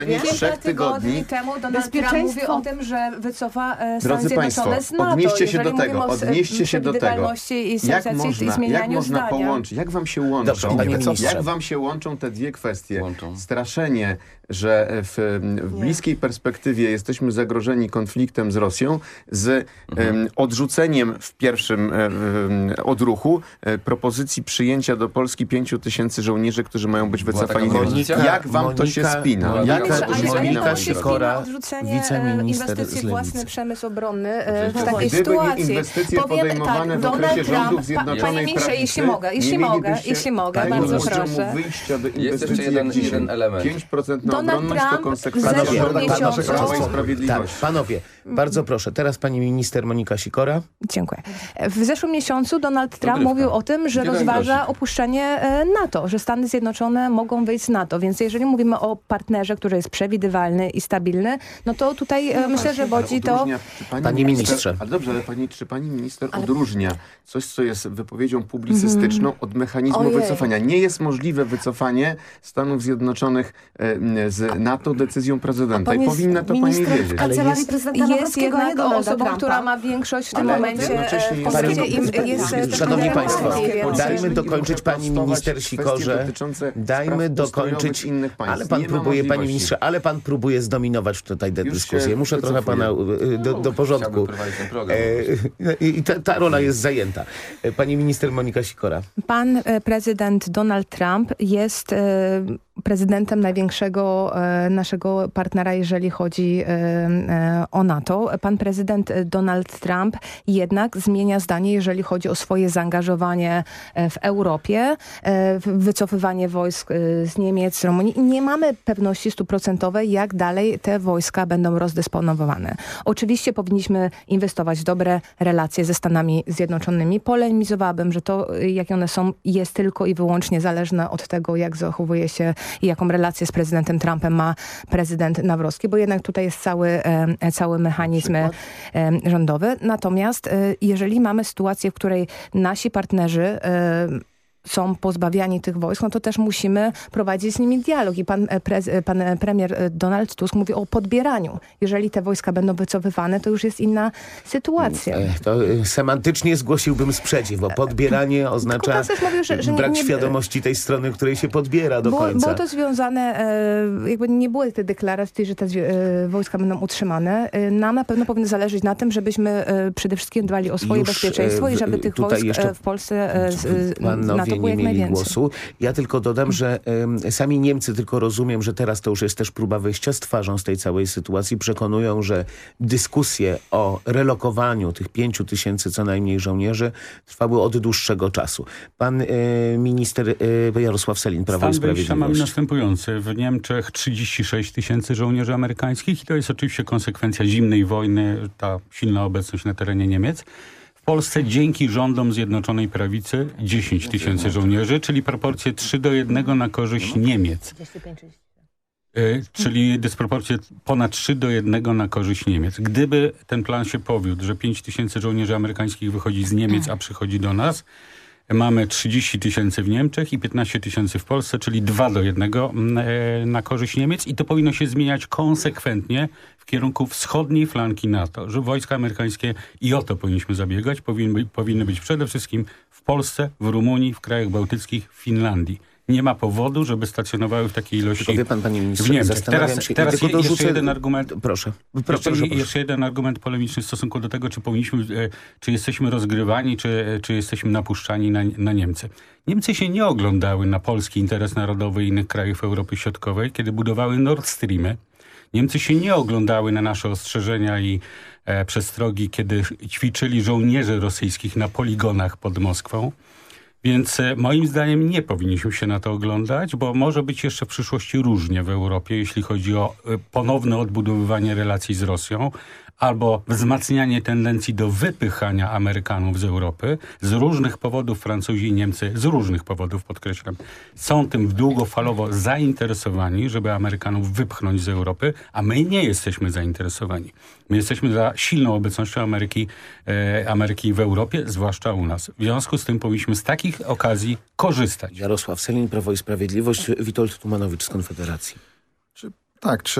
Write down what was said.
Kilka tygodni temu Donald Trump mówi o tym, że wycofa Stany Zjednoczone z NATO. Odnieście się do tego. Odnieście się do tego. Jak można połączyć? Jak wam się łączą? Jak wam się łączą te dwie kwestie? Straszenie, że w bliskiej perspektywie jesteśmy zagrożeni konfliktem z Rosją, z odrzuceniem w pierwszym odruchu propozycji przyjęcia do Polski 5 000 żołnierzy, którzy mają być wycofani. Jak wam to się spina? Monika Sikora, odrzucenie inwestycji w własny przemysł obronny w takiej sytuacji. Inwestycje podejmowane w okresie rządów Zjednoczonej Prawicy, jeśli mogę, bardzo proszę. Jest jeszcze jeden element. 5% na obronność to konsekwencja Prawa i Sprawiedliwości. Panowie, bardzo proszę. Teraz pani minister Monika Sikora. Dziękuję. W zeszłym miesiącu Donald Trump mówił o tym, że rozważa opuszczenie NATO, że Stany Zjednoczone mogą wyjść z NATO. Więc jeżeli mówimy o partnerze, który jest przewidywalny i stabilny, no to tutaj myślę, że bodzi to... Panie ministrze. Ale dobrze, ale czy pani minister odróżnia coś, co jest wypowiedzią publicystyczną od mechanizmu wycofania? Nie jest możliwe wycofanie Stanów Zjednoczonych z NATO decyzją prezydenta. I powinna to pani wiedzieć. Ale jest jednak osobą, która ma większość w tym momencie. Szanowni Państwo, dajmy dokończyć pani minister Sikorze. Dajmy dokończyć. Ale pan próbuje, panie ministrze, ale pan próbuje zdominować tutaj tę dyskusję. Muszę trochę pana do porządku. I ta rola jest zajęta. Pani minister Monika Sikora. Pan prezydent Donald Trump jest prezydentem największego naszego partnera, jeżeli chodzi o NATO. Pan prezydent Donald Trump jednak zmienia zdanie, jeżeli chodzi o swoje zaangażowanie w Europie, wycofywanie wojsk z Niemiec, z Rumunii. I nie mamy pewności 100%, jak dalej te wojska będą rozdysponowane. Oczywiście powinniśmy inwestować w dobre relacje ze Stanami Zjednoczonymi. Polemizowałabym, że to, jakie one są, jest tylko i wyłącznie zależne od tego, jak zachowuje się i jaką relację z prezydentem Trumpem ma prezydent Nawrocki, bo jednak tutaj jest cały mechanizm rządowy. Natomiast jeżeli mamy sytuację, w której nasi partnerzy są pozbawiani tych wojsk, no to też musimy prowadzić z nimi dialog. I pan premier Donald Tusk mówi o podbieraniu. Jeżeli te wojska będą wycofywane, to już jest inna sytuacja. To semantycznie zgłosiłbym sprzeciw, bo podbieranie oznacza brak świadomości tej strony, której się podbiera do końca. Było to związane, jakby nie były te deklaracje, że te wojska będą utrzymane. Nam na pewno powinno zależeć na tym, żebyśmy przede wszystkim dbali o swoje bezpieczeństwo i żeby tych wojsk w Polsce nie mieli głosu. Ja tylko dodam, że sami Niemcy, tylko rozumiem, że teraz to już jest też próba wyjścia z twarzą z tej całej sytuacji, przekonują, że dyskusje o relokowaniu tych 5 000 co najmniej żołnierzy trwały od dłuższego czasu. Pan minister Jarosław Sellin, Prawo i Sprawiedliwość. Stan mamy następujący. W Niemczech 36 000 żołnierzy amerykańskich i to jest oczywiście konsekwencja zimnej wojny, ta silna obecność na terenie Niemiec. W Polsce dzięki rządom Zjednoczonej Prawicy 10 000 żołnierzy, czyli proporcje 3:1 na korzyść Niemiec. Czyli dysproporcje ponad 3:1 na korzyść Niemiec. Gdyby ten plan się powiódł, że 5 000 żołnierzy amerykańskich wychodzi z Niemiec, a przychodzi do nas, mamy 30 000 w Niemczech i 15 000 w Polsce, czyli 2:1 na korzyść Niemiec i to powinno się zmieniać konsekwentnie w kierunku wschodniej flanki NATO, że wojska amerykańskie, i o to powinniśmy zabiegać, powinny być przede wszystkim w Polsce, w Rumunii, w krajach bałtyckich, w Finlandii. Nie ma powodu, żeby stacjonowały w takiej ilości tylko wie pan, panie ministrze, w Niemczech. Teraz jeszcze jeden argument. Proszę. Jeszcze jeden argument polemiczny w stosunku do tego, czy jesteśmy rozgrywani, czy jesteśmy napuszczani na Niemcy. Niemcy się nie oglądały na polski interes narodowy i innych krajów Europy Środkowej, kiedy budowały Nord Streamy. Niemcy się nie oglądały na nasze ostrzeżenia i przestrogi, kiedy ćwiczyli żołnierzy rosyjskich na poligonach pod Moskwą. Więc moim zdaniem nie powinniśmy się na to oglądać, bo może być jeszcze w przyszłości różnie w Europie, jeśli chodzi o ponowne odbudowywanie relacji z Rosją albo wzmacnianie tendencji do wypychania Amerykanów z Europy. Z różnych powodów Francuzi i Niemcy, z różnych powodów podkreślam, są tym długofalowo zainteresowani, żeby Amerykanów wypchnąć z Europy, a my nie jesteśmy zainteresowani. My jesteśmy za silną obecnością Ameryki w Europie, zwłaszcza u nas. W związku z tym powinniśmy z takich okazji korzystać. Jarosław Sellin, Prawo i Sprawiedliwość, Witold Tumanowicz z Konfederacji. Tak,